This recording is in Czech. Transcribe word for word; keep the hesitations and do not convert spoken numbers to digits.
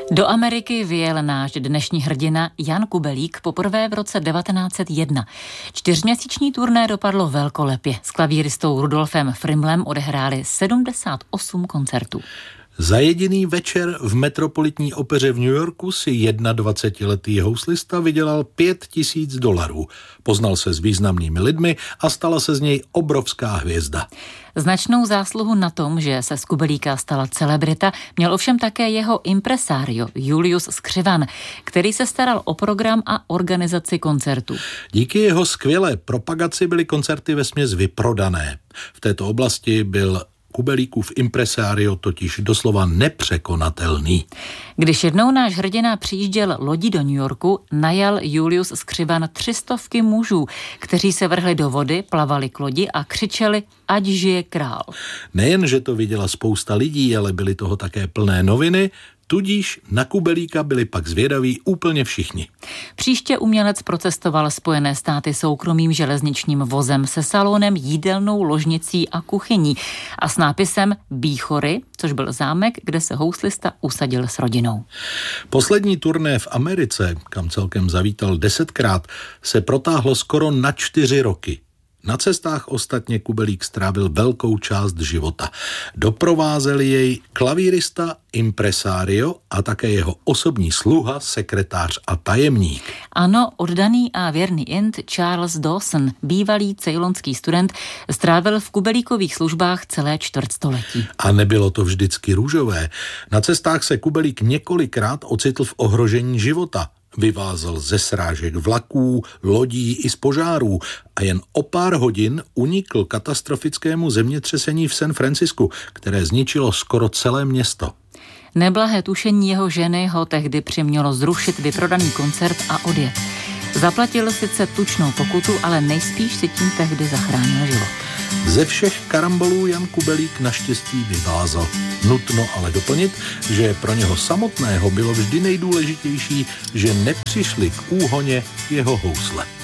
Do Ameriky vyjel náš dnešní hrdina Jan Kubelík poprvé v roce devatenáct set jedna. Čtyřměsíční turné dopadlo velkolepě. S klavíristou Rudolfem Frimlem odehráli sedmdesát osm koncertů. Za jediný večer v Metropolitní opeře v New Yorku si dvacetiletý houslista vydělal pět tisíc dolarů. Poznal se s významnými lidmi a stala se z něj obrovská hvězda. Značnou zásluhu na tom, že se z Kubelíka stala celebrita, měl ovšem také jeho impresario Julius Skřivan, který se staral o program a organizaci koncertů. Díky jeho skvělé propagaci byly koncerty vesměs vyprodané. V této oblasti byl Kubelíkův impresario totiž doslova nepřekonatelný. Když jednou náš hrdina přijížděl lodí do New Yorku, najal Julius Skřivan tři stovky mužů, kteří se vrhli do vody, plavali k lodi a křičeli, ať žije král. Nejen, že to viděla spousta lidí, ale byly toho také plné noviny, tudíž na Kubelíka byli pak zvědaví úplně všichni. Příště umělec procestoval Spojené státy soukromým železničním vozem se salónem, jídelnou, ložnicí a kuchyní a s nápisem Bíchory, což byl zámek, kde se houslista usadil s rodinou. Poslední turné v Americe, kam celkem zavítal desetkrát, se protáhlo skoro na čtyři roky. Na cestách ostatně Kubelík strávil velkou část života. Doprovázeli jej klavírista, impresario a také jeho osobní sluha, sekretář a tajemník. Ano, oddaný a věrný int Charles Dawson, bývalý ceylonský student, strávil v Kubelíkových službách celé čtvrtstoletí. A nebylo to vždycky růžové. Na cestách se Kubelík několikrát ocitl v ohrožení života. Vyvázl ze srážek vlaků, lodí i z požárů a jen o pár hodin unikl katastrofickému zemětřesení v San Francisku, které zničilo skoro celé město. Neblahé tušení jeho ženy ho tehdy přimělo zrušit vyprodaný koncert a odjet. Zaplatil sice tučnou pokutu, ale nejspíš si tím tehdy zachránil život. Ze všech karambolů Jan Kubelík naštěstí vyvázal. Nutno ale doplnit, že pro něho samotného bylo vždy nejdůležitější, že nepřišli k úhoně jeho housle.